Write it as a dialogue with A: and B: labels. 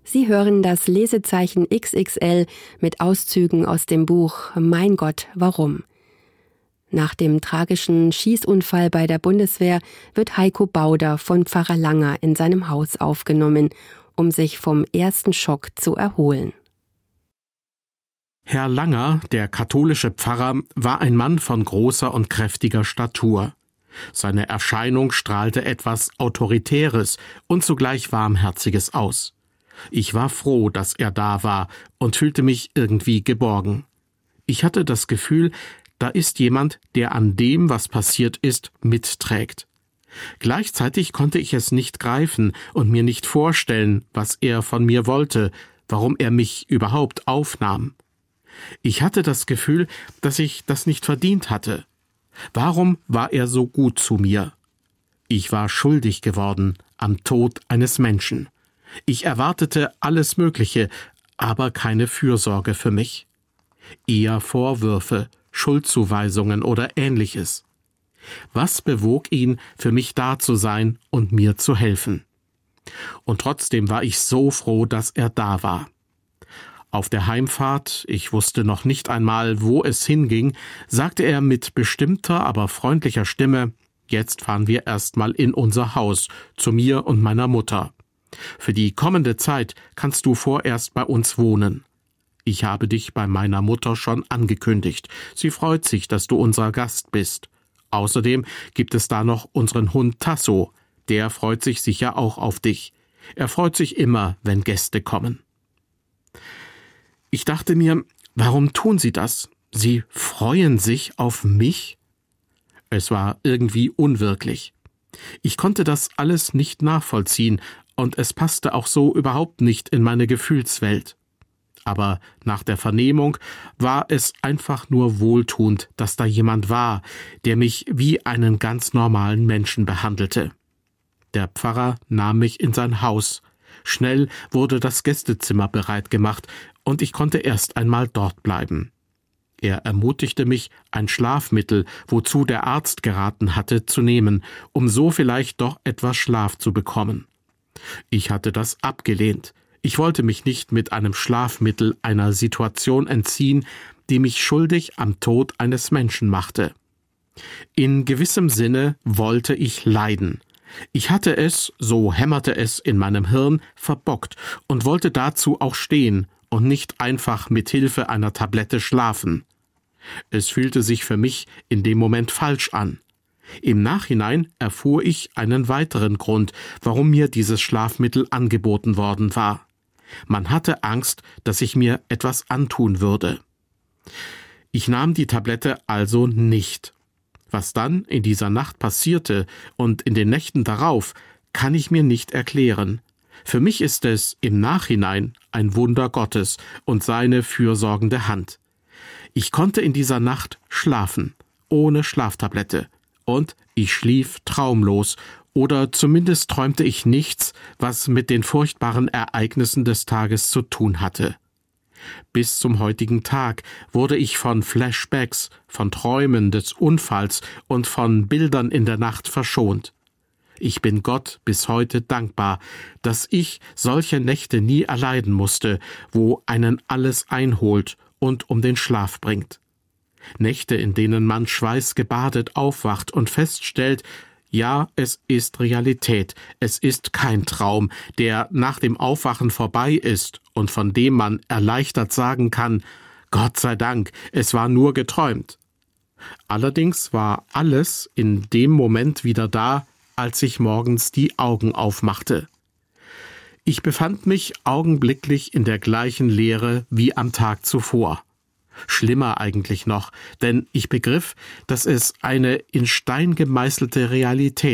A: Sie hören das Lesezeichen XXL mit Auszügen aus dem Buch »Mein Gott, warum?«. Nach dem tragischen Schießunfall bei der Bundeswehr wird Heiko Bauder von Pfarrer Langer in seinem Haus aufgenommen, um sich vom ersten Schock zu erholen.
B: Herr Langer, der katholische Pfarrer, war ein Mann von großer und kräftiger Statur. Seine Erscheinung strahlte etwas Autoritäres und zugleich Warmherziges aus. Ich war froh, dass er da war und fühlte mich irgendwie geborgen. Ich hatte das Gefühl, da ist jemand, der an dem, was passiert ist, mitträgt. Gleichzeitig konnte ich es nicht greifen und mir nicht vorstellen, was er von mir wollte, warum er mich überhaupt aufnahm. Ich hatte das Gefühl, dass ich das nicht verdient hatte. Warum war er so gut zu mir? Ich war schuldig geworden am Tod eines Menschen. Ich erwartete alles Mögliche, aber keine Fürsorge für mich. Eher Vorwürfe, Schuldzuweisungen oder Ähnliches. Was bewog ihn, für mich da zu sein und mir zu helfen? Und trotzdem war ich so froh, dass er da war. Auf der Heimfahrt, ich wusste noch nicht einmal, wo es hinging, sagte er mit bestimmter, aber freundlicher Stimme: Jetzt fahren wir erstmal in unser Haus, zu mir und meiner Mutter. Für die kommende Zeit kannst du vorerst bei uns wohnen. Ich habe dich bei meiner Mutter schon angekündigt. Sie freut sich, dass du unser Gast bist. Außerdem gibt es da noch unseren Hund Tasso. Der freut sich sicher auch auf dich. Er freut sich immer, wenn Gäste kommen. Ich dachte mir, warum tun sie das? Sie freuen sich auf mich? Es war irgendwie unwirklich. Ich konnte das alles nicht nachvollziehen und es passte auch so überhaupt nicht in meine Gefühlswelt. Aber nach der Vernehmung war es einfach nur wohltuend, dass da jemand war, der mich wie einen ganz normalen Menschen behandelte. Der Pfarrer nahm mich in sein Haus. Schnell wurde das Gästezimmer bereit gemacht und ich konnte erst einmal dort bleiben. Er ermutigte mich, ein Schlafmittel, wozu der Arzt geraten hatte, zu nehmen, um so vielleicht doch etwas Schlaf zu bekommen. Ich hatte das abgelehnt. Ich wollte mich nicht mit einem Schlafmittel einer Situation entziehen, die mich schuldig am Tod eines Menschen machte. In gewissem Sinne wollte ich leiden. Ich hatte es, so hämmerte es in meinem Hirn, verbockt und wollte dazu auch stehen und nicht einfach mit Hilfe einer Tablette schlafen. Es fühlte sich für mich in dem Moment falsch an. Im Nachhinein erfuhr ich einen weiteren Grund, warum mir dieses Schlafmittel angeboten worden war. Man hatte Angst, dass ich mir etwas antun würde. Ich nahm die Tablette also nicht. Was dann in dieser Nacht passierte und in den Nächten darauf, kann ich mir nicht erklären. Für mich ist es im Nachhinein ein Wunder Gottes und seine fürsorgende Hand. Ich konnte in dieser Nacht schlafen, ohne Schlaftablette, und ich schlief traumlos, oder zumindest träumte ich nichts, was mit den furchtbaren Ereignissen des Tages zu tun hatte. Bis zum heutigen Tag wurde ich von Flashbacks, von Träumen des Unfalls und von Bildern in der Nacht verschont. Ich bin Gott bis heute dankbar, dass ich solche Nächte nie erleiden musste, wo einen alles einholt und um den Schlaf bringt. Nächte, in denen man schweißgebadet aufwacht und feststellt, ja, es ist Realität, es ist kein Traum, der nach dem Aufwachen vorbei ist und von dem man erleichtert sagen kann, Gott sei Dank, es war nur geträumt. Allerdings war alles in dem Moment wieder da, als ich morgens die Augen aufmachte. Ich befand mich augenblicklich in der gleichen Leere wie am Tag zuvor. Schlimmer eigentlich noch, denn ich begriff, dass es eine in Stein gemeißelte Realität